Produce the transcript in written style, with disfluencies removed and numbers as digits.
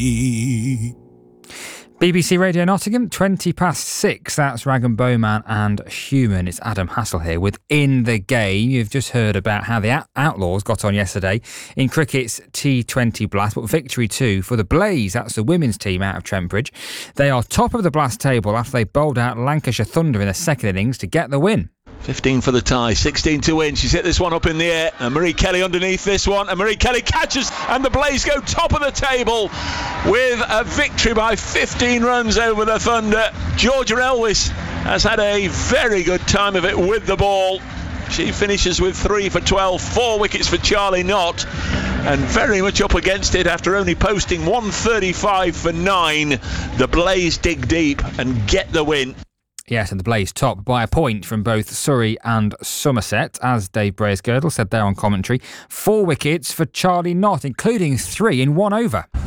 BBC Radio Nottingham, 6:20. That's Rag and Bowman and Human. It's Adam Hassel here with In the Game. You've just heard about how the Outlaws got on yesterday in cricket's T20 Blast, but victory too for the Blaze. That's the women's team out of Trentbridge. They are top of the Blast table after they bowled out Lancashire Thunder in the second innings to get the win. 15 for the tie, 16 to win. She's hit this one up in the air, and Marie Kelly underneath this one, and Marie Kelly catches, and the Blaze go top of the table with a victory by 15 runs over the Thunder. Georgia Elvis has had a very good time of it with the ball. She finishes with 3 for 12, 4 wickets for Charlie Knott, and very much up against it after only posting 135 for 9. The Blaze dig deep and get the win. Yes, and the Blaze top by a point from both Surrey and Somerset, as Dave Bracegirdle said there on commentary. 4 wickets for Charlie Knott, including 3 in 1 over.